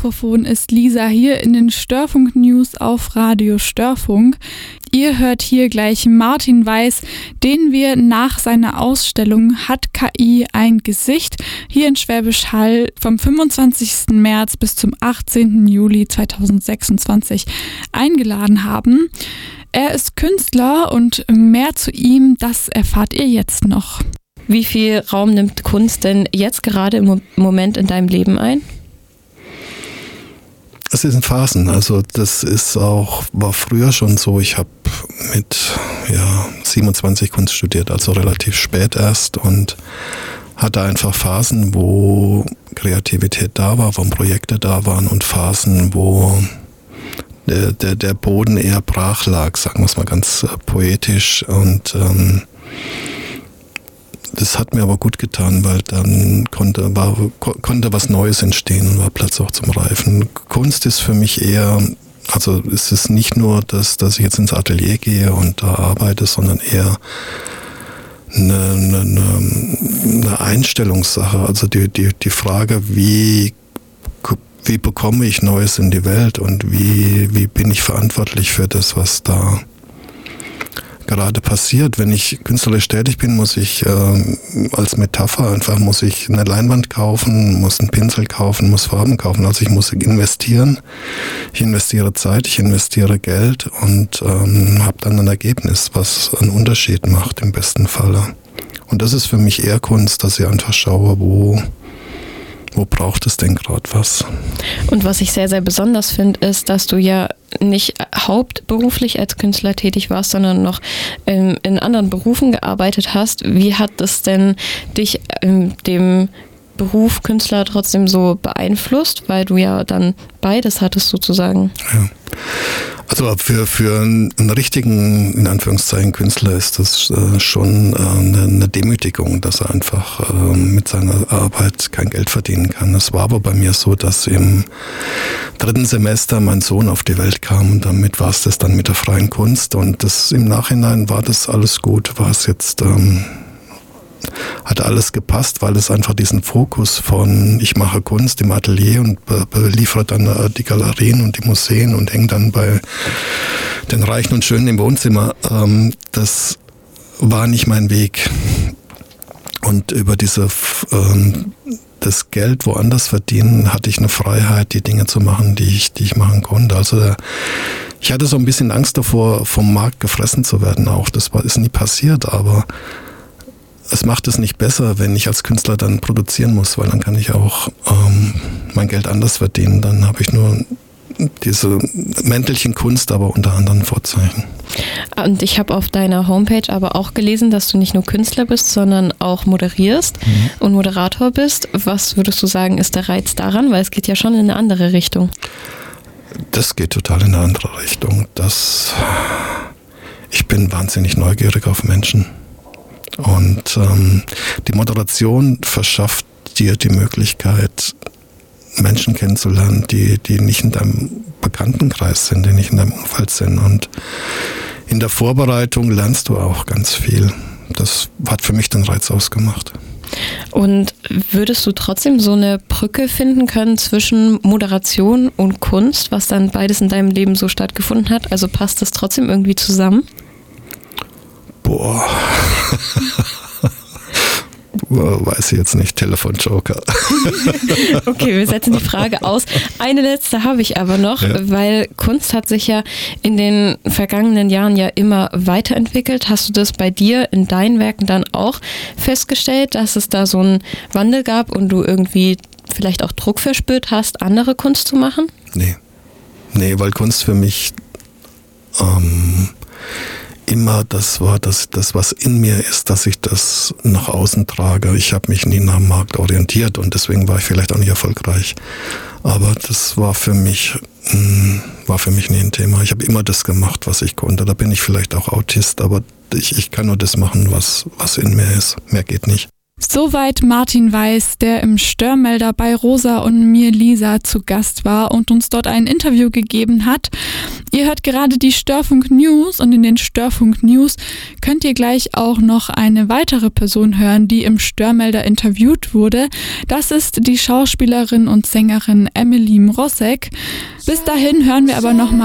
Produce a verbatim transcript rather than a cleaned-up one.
Mikrofon ist Lisa hier in den Störfunk News auf Radio Störfunk. Ihr hört hier gleich Martin Weiß, den wir nach seiner Ausstellung Hat K I ein Gesicht hier in Schwäbisch Hall vom fünfundzwanzigsten März bis zum achtzehnten Juli zweitausendsechsundzwanzig eingeladen haben. Er ist Künstler und mehr zu ihm, das erfahrt ihr jetzt noch. Wie viel Raum nimmt Kunst denn jetzt gerade im Moment in deinem Leben ein? Es ist in Phasen, also das ist auch, war früher schon so, ich habe mit ja, siebenundzwanzig Kunst studiert, also relativ spät erst und hatte einfach Phasen, wo Kreativität da war, wo Projekte da waren und Phasen, wo der, der, der Boden eher brach lag, sagen wir es mal ganz äh, poetisch und ähm, das hat mir aber gut getan, weil dann konnte, war, konnte was Neues entstehen und war Platz auch zum Reifen. Kunst ist für mich eher, also es ist nicht nur, das, dass ich jetzt ins Atelier gehe und da arbeite, sondern eher eine, eine, eine Einstellungssache. Also die, die, die Frage, wie, wie bekomme ich Neues in die Welt und wie, wie bin ich verantwortlich für das, was da gerade passiert. Wenn ich künstlerisch tätig bin, muss ich äh, als Metapher einfach, muss ich eine Leinwand kaufen, muss einen Pinsel kaufen, muss Farben kaufen. Also ich muss investieren. Ich investiere Zeit, ich investiere Geld und ähm, habe dann ein Ergebnis, was einen Unterschied macht im besten Falle. Und das ist für mich eher Kunst, dass ich einfach schaue, wo Wo braucht es denn gerade was? Und was ich sehr, sehr besonders finde, ist, dass du ja nicht hauptberuflich als Künstler tätig warst, sondern noch in, in anderen Berufen gearbeitet hast. Wie hat das denn dich in dem Beruf Künstler trotzdem so beeinflusst, weil du ja dann beides hattest sozusagen? Ja. Also für, für einen, einen richtigen, in Anführungszeichen, Künstler ist das äh, schon äh, eine, eine Demütigung, dass er einfach äh, mit seiner Arbeit kein Geld verdienen kann. Es war aber bei mir so, dass im dritten Semester mein Sohn auf die Welt kam und damit war es das dann mit der freien Kunst und das im Nachhinein war das alles gut, war es jetzt ähm, hat alles gepasst, weil es einfach diesen Fokus von ich mache Kunst im Atelier und beliefere dann die Galerien und die Museen und hänge dann bei den Reichen und Schönen im Wohnzimmer. Das war nicht mein Weg. Und über diese das Geld woanders verdienen, hatte ich eine Freiheit, die Dinge zu machen, die ich, die ich machen konnte. Also ich hatte so ein bisschen Angst davor, vom Markt gefressen zu werden auch. Das war, ist nie passiert, aber es macht es nicht besser, wenn ich als Künstler dann produzieren muss, weil dann kann ich auch ähm, mein Geld anders verdienen. Dann habe ich nur diese Mäntelchen Kunst, aber unter anderen Vorzeichen. Und ich habe auf deiner Homepage aber auch gelesen, dass du nicht nur Künstler bist, sondern auch moderierst mhm. und Moderator bist. Was würdest du sagen, ist der Reiz daran? Weil es geht ja schon in eine andere Richtung. Das geht total in eine andere Richtung. Das, ich bin wahnsinnig neugierig auf Menschen. Und ähm, die Moderation verschafft dir die Möglichkeit, Menschen kennenzulernen, die, die nicht in deinem Bekanntenkreis sind, die nicht in deinem Umfeld sind. Und in der Vorbereitung lernst du auch ganz viel. Das hat für mich den Reiz ausgemacht. Und würdest du trotzdem so eine Brücke finden können zwischen Moderation und Kunst, was dann beides in deinem Leben so stattgefunden hat? Also passt das trotzdem irgendwie zusammen? Boah. Weiß ich jetzt nicht, Telefonjoker. Okay, wir setzen die Frage aus. Eine letzte habe ich aber noch, ja. Weil Kunst hat sich ja in den vergangenen Jahren ja immer weiterentwickelt. Hast du das bei dir in deinen Werken dann auch festgestellt, dass es da so einen Wandel gab und du irgendwie vielleicht auch Druck verspürt hast, andere Kunst zu machen? Nee, nee, weil Kunst für mich ähm, immer das war, dass das, was in mir ist, dass ich das nach außen trage. Ich habe mich nie nach dem Markt orientiert und deswegen war ich vielleicht auch nicht erfolgreich. Aber das war für mich, mh, war für mich nie ein Thema. Ich habe immer das gemacht, was ich konnte. Da bin ich vielleicht auch Autist, aber ich, ich kann nur das machen, was, was in mir ist. Mehr geht nicht. Soweit Martin Weiß, der im Störmelder bei Rosa und mir Lisa zu Gast war und uns dort ein Interview gegeben hat. Ihr hört gerade die Störfunk News und in den Störfunk News könnt ihr gleich auch noch eine weitere Person hören, die im Störmelder interviewt wurde. Das ist die Schauspielerin und Sängerin Emily Mrozek. Bis dahin hören wir aber noch mal